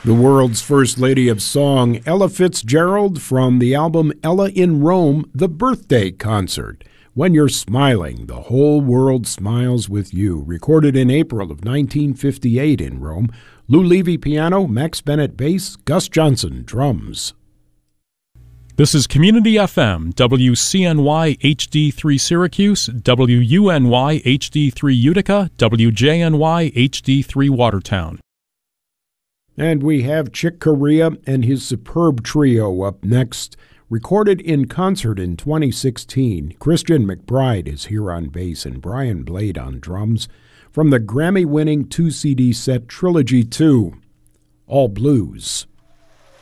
The world's first lady of song, Ella Fitzgerald, from the album Ella in Rome, The Birthday Concert. When You're Smiling, the Whole World Smiles with You. Recorded in April of 1958 in Rome. Lou Levy piano, Max Bennett bass, Gus Johnson drums. This is Community FM, WCNY HD3 Syracuse, WUNY HD3 Utica, WJNY HD3 Watertown. And we have Chick Corea and his superb trio up next. Recorded in concert in 2016, Christian McBride is here on bass and Brian Blade on drums from the Grammy-winning 2-CD set Trilogy 2, All Blues.